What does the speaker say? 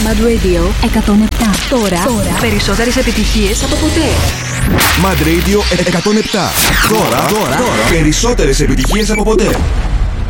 Mad Radio 107. Τώρα. Περισσότερες επιτυχίες από ποτέ. Mad Radio 107. Τώρα. Περισσότερες επιτυχίες από ποτέ.